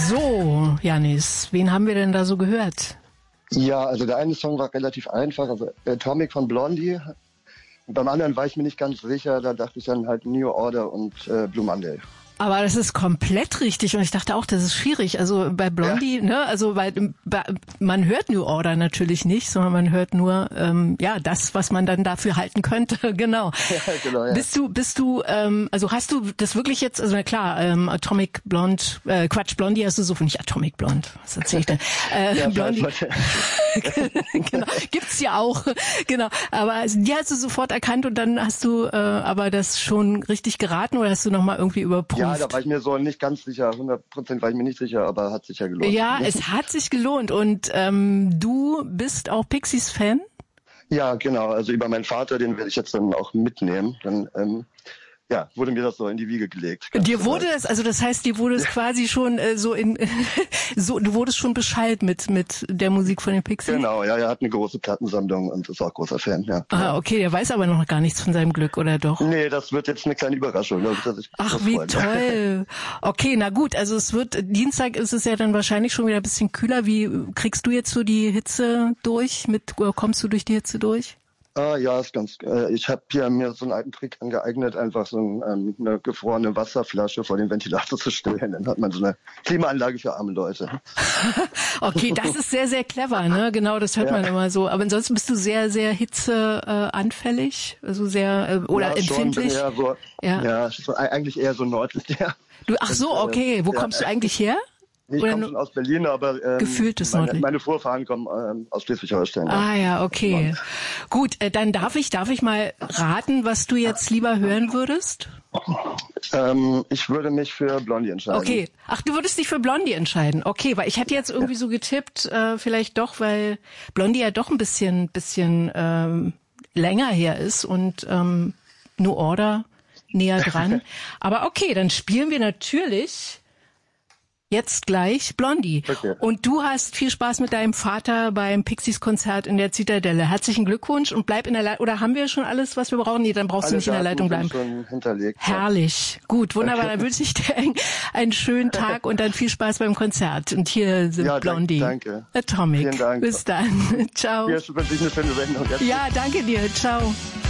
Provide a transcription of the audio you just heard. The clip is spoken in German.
So, Janis, wen haben wir denn da so gehört? Ja, also der eine Song war relativ einfach, also Atomic von Blondie. Und beim anderen war ich mir nicht ganz sicher, da dachte ich dann halt New Order und Blue Monday. Aber das ist komplett richtig und ich dachte auch, das ist schwierig. Also bei Blondie, ne, also man hört New Order natürlich nicht, sondern man hört nur das, was man dann dafür halten könnte. Genau. Ja, genau, ja. Bist du, also hast du das wirklich jetzt? Also na klar, Atomic Blonde, Blondie hast du so nicht Atomic Blonde. Was erzähl ich denn? Ja, Blondie. Genau, gibt's ja auch. Genau. Aber also, die hast du sofort erkannt und dann hast du aber das schon richtig geraten oder hast du nochmal irgendwie überprüft? Ja, da war ich mir so nicht ganz sicher, 100% war ich mir nicht sicher, aber hat sich ja gelohnt. Ja, es hat sich gelohnt und du bist auch Pixies-Fan? Ja, genau, also über meinen Vater, den werde ich jetzt dann auch mitnehmen. Dann wurde mir das so in die Wiege gelegt. Dir wurde das, also das heißt, dir wurde es quasi schon du wurdest schon Bescheid mit der Musik von den Pixies? Genau, ja, er hat eine große Plattensammlung und ist auch großer Fan, ja. Ah, okay, der weiß aber noch gar nichts von seinem Glück, oder doch? Nee, das wird jetzt eine kleine Überraschung. Ach, wie toll. Okay, na gut, also Dienstag ist es ja dann wahrscheinlich schon wieder ein bisschen kühler. Wie kriegst du jetzt so die Hitze durch? Oder kommst du durch die Hitze durch? Ja, ist ganz. Ich habe hier mir so einen alten Trick angeeignet, einfach so eine gefrorene Wasserflasche vor den Ventilator zu stellen. Dann hat man so eine Klimaanlage für arme Leute. Okay, das ist sehr, sehr clever, ne? Genau, das hört man immer so. Aber ansonsten bist du sehr, sehr hitzeanfällig, also sehr oder empfindlich. Schon, eigentlich eher so nördlich. Ja. Ach so, okay. Wo kommst du eigentlich her? Ich komme schon aus Berlin, aber gefühltes nördlich. Meine Vorfahren kommen aus Schleswig-Holstein. Ah ja, okay. Gut, dann darf ich mal raten, was du jetzt lieber hören würdest? Ich würde mich für Blondie entscheiden. Okay. Ach, du würdest dich für Blondie entscheiden. Okay, weil ich hätte jetzt irgendwie so getippt, vielleicht doch, weil Blondie ja doch ein bisschen länger her ist und New Order näher dran. Aber okay, dann spielen wir natürlich jetzt gleich Blondie. Okay. Und du hast viel Spaß mit deinem Vater beim Pixies-Konzert in der Zitadelle. Herzlichen Glückwunsch und bleib in der Leitung. Oder haben wir schon alles, was wir brauchen? Nee, dann brauchst du nicht in der Leitung bleiben. Schon hinterlegt. Herrlich. Gut, wunderbar. Dann wünsche ich dir einen schönen Tag und dann viel Spaß beim Konzert. Und hier sind Blondie. Danke. Atomic. Vielen Dank. Bis dann. Ciao. Hier ist wirklich eine schöne Sendung. Ja, danke dir. Ciao.